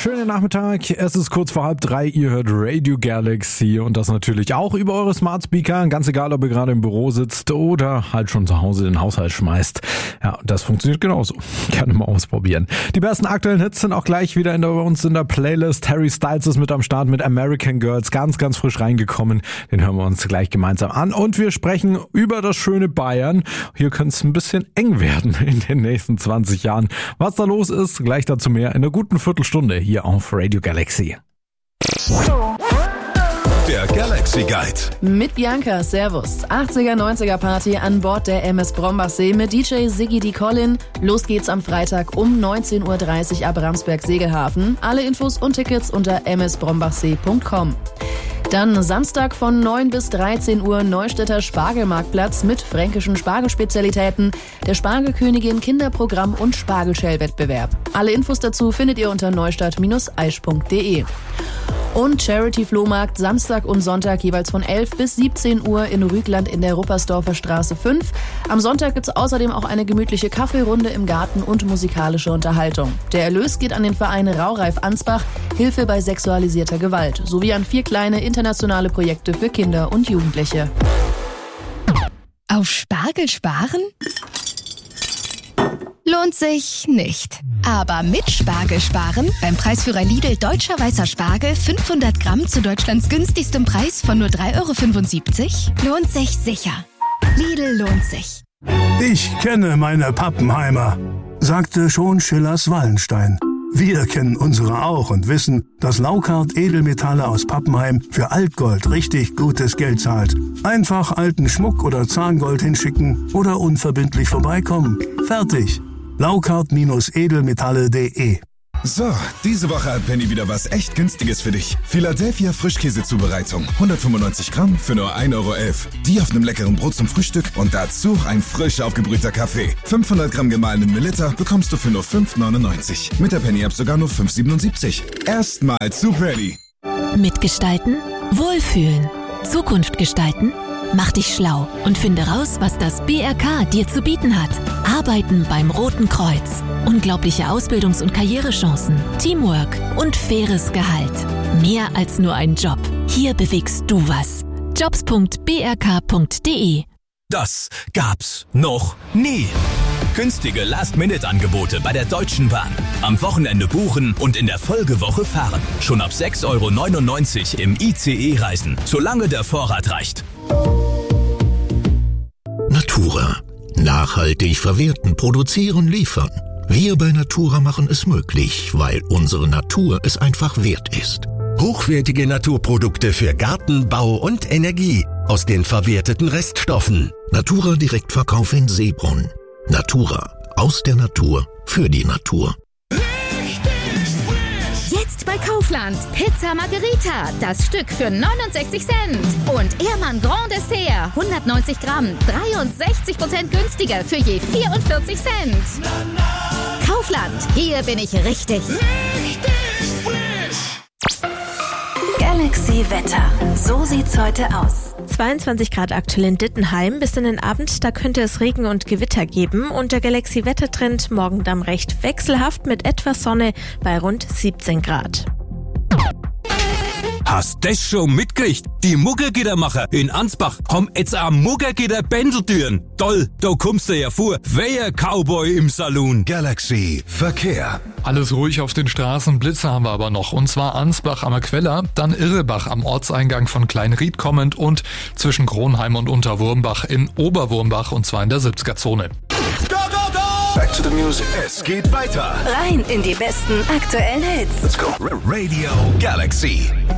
schönen Nachmittag. Es ist kurz vor 2:30. Ihr hört Radio Galaxy und das natürlich auch über eure Smart Speaker. Ganz egal, ob ihr gerade im Büro sitzt oder halt schon zu Hause den Haushalt schmeißt. Ja, das funktioniert genauso. Gerne mal ausprobieren. Die besten aktuellen Hits sind auch gleich wieder bei uns in der Playlist. Harry Styles ist mit am Start mit American Girls. Ganz, ganz frisch reingekommen. Den hören wir uns gleich gemeinsam an. Und wir sprechen über das schöne Bayern. Hier könnte es ein bisschen eng werden in den nächsten 20 Jahren. Was da los ist, gleich dazu mehr in einer guten Viertelstunde hier auf Radio Galaxy. Der Galaxy Guide. Mit Bianca, Servus. 80er, 90er Party an Bord der MS Brombachsee mit DJ Siggy D. Collin. Los geht's am Freitag um 19:30 Uhr ab Ramsberg-Segelhafen. Alle Infos und Tickets unter msbrombachsee.com. Dann Samstag von 9 bis 13 Uhr Neustädter Spargelmarktplatz mit fränkischen Spargelspezialitäten, der Spargelkönigin Kinderprogramm und Spargelshell-Wettbewerb. Alle Infos dazu findet ihr unter neustadt-aisch.de. Und Charity-Flohmarkt Samstag und Sonntag jeweils von 11 bis 17 Uhr in Rügland in der Ruppersdorfer Straße 5. Am Sonntag gibt's außerdem auch eine gemütliche Kaffeerunde im Garten und musikalische Unterhaltung. Der Erlös geht an den Verein Raureif Ansbach, Hilfe bei sexualisierter Gewalt, sowie an 4 kleine internationale Projekte für Kinder und Jugendliche. Auf Spargel sparen? Lohnt sich nicht. Aber mit Spargel sparen, beim Preisführer Lidl Deutscher Weißer Spargel 500 Gramm zu Deutschlands günstigstem Preis von nur 3,75 €, lohnt sich sicher. Lidl lohnt sich. Ich kenne meine Pappenheimer, sagte schon Schillers Wallenstein. Wir kennen unsere auch und wissen, dass Laukart Edelmetalle aus Pappenheim für Altgold richtig gutes Geld zahlt. Einfach alten Schmuck oder Zahngold hinschicken oder unverbindlich vorbeikommen. Fertig. Laukart-edelmetalle.de. So, diese Woche hat Penny wieder was echt Günstiges für dich. Philadelphia Frischkäsezubereitung. 195 Gramm für nur 1,11 €. Die auf einem leckeren Brot zum Frühstück und dazu ein frisch aufgebrühter Kaffee. 500 Gramm gemahlenen Melitta bekommst du für nur 5,99 €. Mit der Penny-App sogar nur 5,77 €. Erstmal zu Penny. Mitgestalten, wohlfühlen, Zukunft gestalten. Mach dich schlau und finde raus, was das BRK dir zu bieten hat. Arbeiten beim Roten Kreuz. Unglaubliche Ausbildungs- und Karrierechancen, Teamwork und faires Gehalt. Mehr als nur ein Job. Hier bewegst du was. jobs.brk.de. Das gab's noch nie. Günstige Last-Minute-Angebote bei der Deutschen Bahn. Am Wochenende buchen und in der Folgewoche fahren. Schon ab 6,99 € im ICE reisen, solange der Vorrat reicht. Natura. Nachhaltig verwerten, produzieren, liefern. Wir bei Natura machen es möglich, weil unsere Natur es einfach wert ist. Hochwertige Naturprodukte für Garten, Bau und Energie aus den verwerteten Reststoffen. Natura Direktverkauf in Seebrunn. Natura. Aus der Natur. Für die Natur. Jetzt bei Kaufland. Pizza Margherita. Das Stück für 69 Cent. Und Ehrmann Grand Dessert. 190 Gramm. 63% günstiger für je 44 Cent. Kaufland. Hier bin ich richtig. Galaxy Wetter. So sieht's heute aus. 22 Grad aktuell in Dittenheim. Bis in den Abend, da könnte es Regen und Gewitter geben. Und der Galaxy-Wettertrend morgen dann recht wechselhaft mit etwas Sonne bei rund 17 Grad. Hast das schon mitgekriegt? Die Muggergittermacher in Ansbach haben jetzt auch Muggergitter-Bändeltüren. Toll, da kommst du ja vor. Wer Cowboy im Saloon. Galaxy Verkehr. Alles ruhig auf den Straßen, Blitze haben wir aber noch. Und zwar Ansbach am Queller, dann Irrebach am Ortseingang von Kleinried kommend und zwischen Kronheim und Unterwurmbach in Oberwurmbach und zwar in der 70er-Zone. Back to the music. Es geht weiter. Rein in die besten aktuellen Hits. Let's go. Radio Galaxy.